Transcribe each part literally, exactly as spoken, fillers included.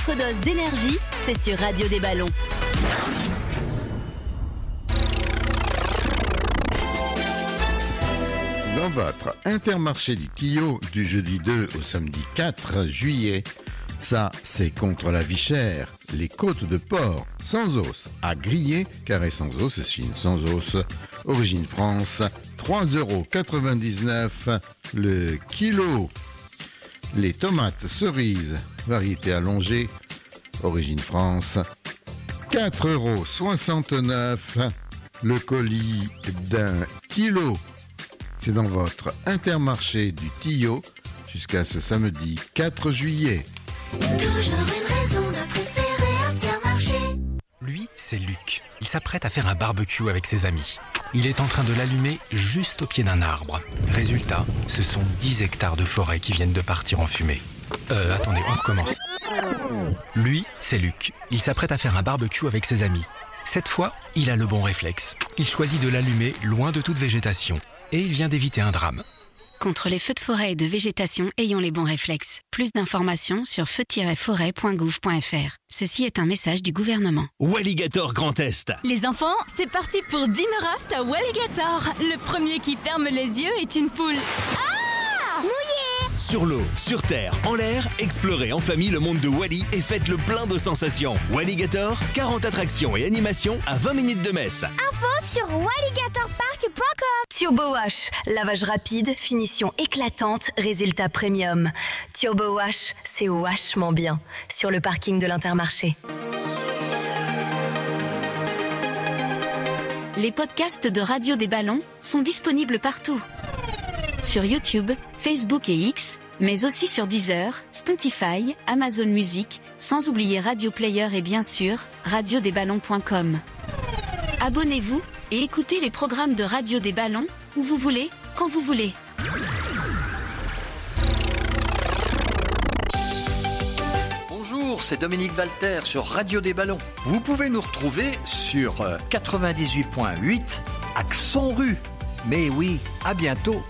Votre dose d'énergie, c'est sur Radio des Ballons. Dans votre Intermarché du Tillot du jeudi deux au samedi quatre juillet, ça c'est contre la vie chère. Les côtes de porc sans os à griller, carré sans os, Chine sans os, origine France, trois euros quatre-vingt-dix-neuf le kilo. Les tomates cerises, variété allongée, origine France, quatre euros soixante-neuf le colis d'un kilo. C'est dans votre Intermarché du Tillot jusqu'à ce samedi quatre juillet. Toujours une raison de préférer Intermarché. Lui, c'est Luc. Il s'apprête à faire un barbecue avec ses amis. Il est en train de l'allumer juste au pied d'un arbre. Résultat, ce sont dix hectares de forêt qui viennent de partir en fumée. Euh, attendez, on recommence. Lui, c'est Luc. Il s'apprête à faire un barbecue avec ses amis. Cette fois, il a le bon réflexe. Il choisit de l'allumer loin de toute végétation. Et il vient d'éviter un drame. Contre les feux de forêt et de végétation, ayons les bons réflexes. Plus d'informations sur feu tiret forêt point gouv point f r. Ceci est un message du gouvernement. Walligator Grand Est. Les enfants, c'est parti pour Dinner Raft à Walligator. Le premier qui ferme les yeux est une poule. Ah, mouillé. Sur l'eau, sur terre, en l'air, explorez en famille le monde de Wally et faites le plein de sensations. Walligator, quarante attractions et animations à vingt minutes de Metz. Info sur walligator park point com. Turbo Wash, lavage rapide, finition éclatante, résultat premium. Turbo Wash, c'est vachement bien. Sur le parking de l'Intermarché. Les podcasts de Radio des Ballons sont disponibles partout. Sur YouTube, Facebook et X, mais aussi sur Deezer, Spotify, Amazon Music, sans oublier Radio Player et bien sûr, radio des ballons point com. Abonnez-vous et écoutez les programmes de Radio des Ballons où vous voulez, quand vous voulez. Bonjour, c'est Dominique Walter sur Radio des Ballons. Vous pouvez nous retrouver sur quatre-vingt-dix-huit virgule huit Accent Rue. Mais oui, à bientôt.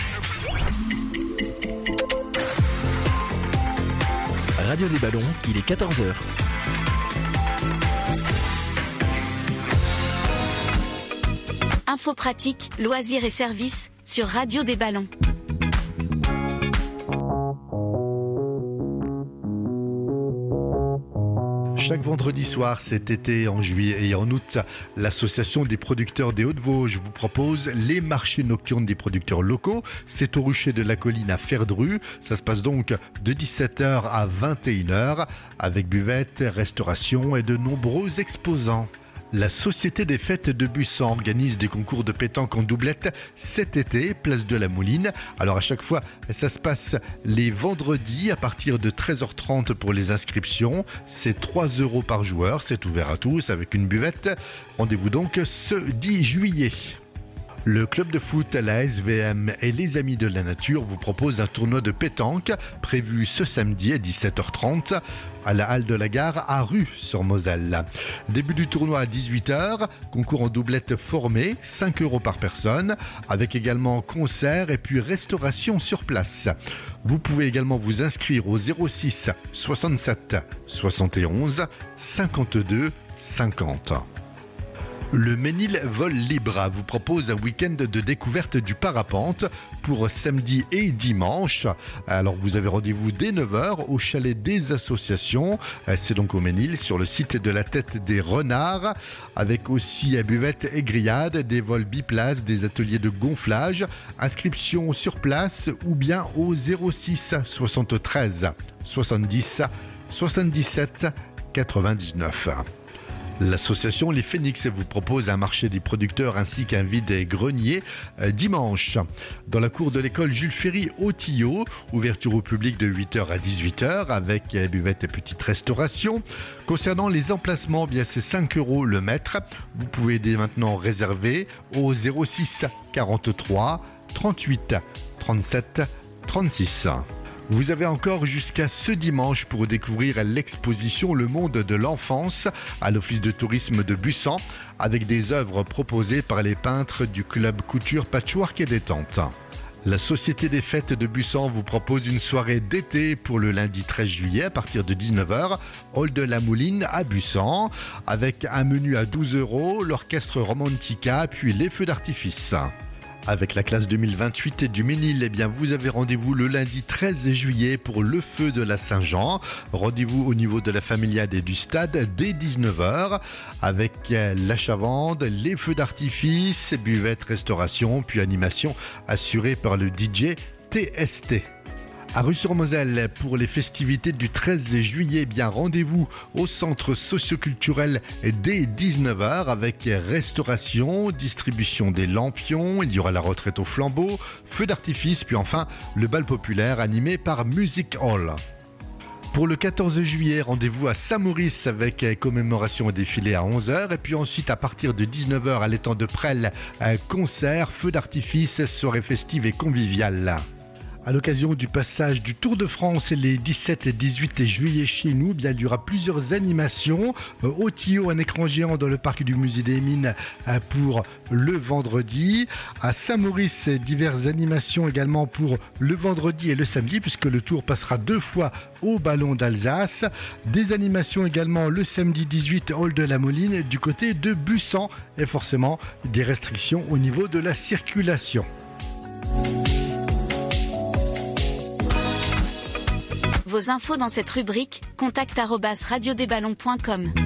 Radio des Ballons, il est quatorze heures. Infos pratiques, loisirs et services sur Radio des Ballons. Chaque vendredi soir cet été, en juillet et en août, l'association des producteurs des Hauts-de-Vosges vous propose les marchés nocturnes des producteurs locaux. C'est au rucher de la colline à Ferdru. Ça se passe donc de dix-sept heures à vingt et une heures avec buvette, restauration et de nombreux exposants. La Société des Fêtes de Bussan organise des concours de pétanque en doublette cet été, place de la Mouline. Alors à chaque fois, ça se passe les vendredis à partir de treize heures trente pour les inscriptions. C'est trois euros par joueur, c'est ouvert à tous avec une buvette. Rendez-vous donc ce dix juillet. Le club de foot, la S V M et les Amis de la Nature vous proposent un tournoi de pétanque prévu ce samedi à dix-sept heures trente à la halle de la gare à Rue sur Moselle. Début du tournoi à dix-huit heures, concours en doublette formé, cinq euros par personne, avec également concert et puis restauration sur place. Vous pouvez également vous inscrire au zéro six soixante-sept soixante et onze cinquante-deux cinquante. Le Ménil Vol Libre vous propose un week-end de découverte du parapente pour samedi et dimanche. Alors vous avez rendez-vous dès neuf heures au chalet des associations. C'est donc au Ménil sur le site de la Tête des Renards avec aussi à buvette et grillade, des vols biplaces, des ateliers de gonflage. Inscription sur place ou bien au zéro six soixante-treize soixante-dix soixante-dix-sept quatre-vingt-dix-neuf. L'association Les Phénix vous propose un marché des producteurs ainsi qu'un vide-grenier euh, dimanche. Dans la cour de l'école Jules Ferry au Tillot, ouverture au public de huit heures à dix-huit heures avec euh, buvette et petite restauration. Concernant les emplacements, eh bien c'est cinq euros le mètre. Vous pouvez dès maintenant réserver au zéro six quarante-trois trente-huit trente-sept trente-six. Vous avez encore jusqu'à ce dimanche pour découvrir l'exposition Le Monde de l'Enfance à l'Office de tourisme de Bussan avec des œuvres proposées par les peintres du club couture Patchwork et Détente. La Société des Fêtes de Bussan vous propose une soirée d'été pour le lundi treize juillet à partir de dix-neuf heures, hall de la Mouline à Bussan, avec un menu à douze euros, l'orchestre Romantica, puis les feux d'artifice. Avec la classe deux mille vingt-huit du Ménil, eh bien, vous avez rendez-vous le lundi treize juillet pour le feu de la Saint-Jean. Rendez-vous au niveau de la familiade et du stade dès dix-neuf heures avec la chavande, les feux d'artifice, buvette, restauration, puis animation assurée par le D J T S T. À Rue-sur-Moselle, pour les festivités du treize juillet, eh bien rendez-vous au centre socioculturel dès dix-neuf heures avec restauration, distribution des lampions, il y aura la retraite au flambeau, feu d'artifice, puis enfin le bal populaire animé par Music Hall. Pour le quatorze juillet, rendez-vous à Saint-Maurice avec commémoration et défilé à onze heures. Et puis ensuite, à partir de dix-neuf heures, à l'étang de Presles, concert, feu d'artifice, soirée festive et conviviale. À l'occasion du passage du Tour de France les dix-sept et dix-huit juillet chez nous, bien, il y aura plusieurs animations. Au Tillot, un écran géant dans le parc du Musée des Mines pour le vendredi. À Saint-Maurice, diverses animations également pour le vendredi et le samedi, puisque le Tour passera deux fois au Ballon d'Alsace. Des animations également le samedi dix-huit, hall de la Moline du côté de Bussan. Et forcément, des restrictions au niveau de la circulation. Vos infos dans cette rubrique, contact arobase radio des ballons point com.